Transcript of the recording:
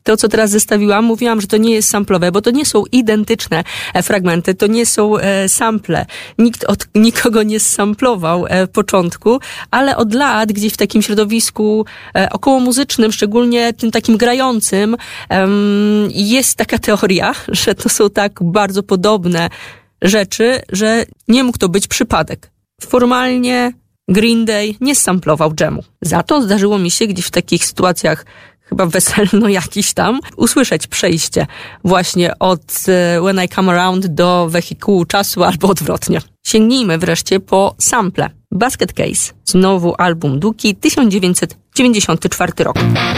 To, co teraz zestawiłam, mówiłam, że to nie jest samplowe, bo to nie są identyczne fragmenty, to nie są sample. Nikt od nikogo nie samplował w początku, ale od lat gdzieś w takim środowisku okołomuzycznym, szczególnie tym takim grającym, jest taka teoria, że to są tak bardzo podobne rzeczy, że nie mógł to być przypadek. Formalnie Green Day nie samplował dżemu. Za to zdarzyło mi się gdzieś w takich sytuacjach chyba weselno jakiś tam, usłyszeć przejście właśnie od When I Come Around do wehikułu czasu albo odwrotnie. Sięgnijmy wreszcie po sample. Basket Case, znowu album Dookie, 1994 rok.